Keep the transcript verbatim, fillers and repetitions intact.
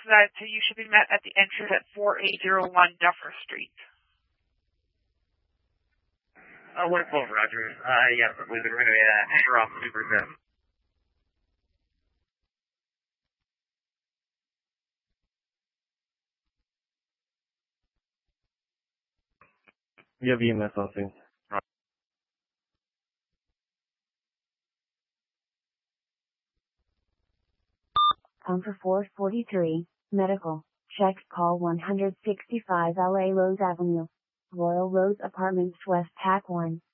that you should be met at the entrance at four eight zero one Duffer Street. Uh, wonderful, Roger. Uh, yeah, we're going to uh, head off super soon. You have E M S also. Um for four forty-three, medical, check call one sixty-five L A Rose Avenue, Royal Rose Apartments West Pack one.